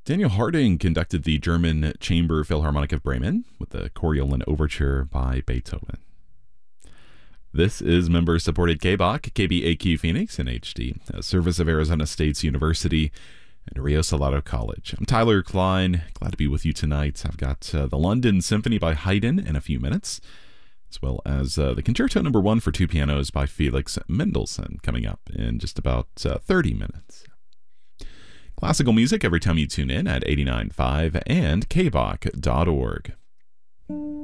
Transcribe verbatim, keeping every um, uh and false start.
Daniel Harding conducted the German Chamber Philharmonic of Bremen with the Coriolan Overture by Beethoven. This is member-supported K B O C, K B A Q Phoenix in H D, a service of Arizona State University and Rio Salado College. I'm Tyler Klein. Glad to be with you tonight. I've got uh, the London Symphony by Haydn in a few minutes, as well as uh, the Concerto Number One for two pianos by Felix Mendelssohn coming up in just about uh, thirty minutes. Classical music every time you tune in at eighty-nine point five and K B O C dot org.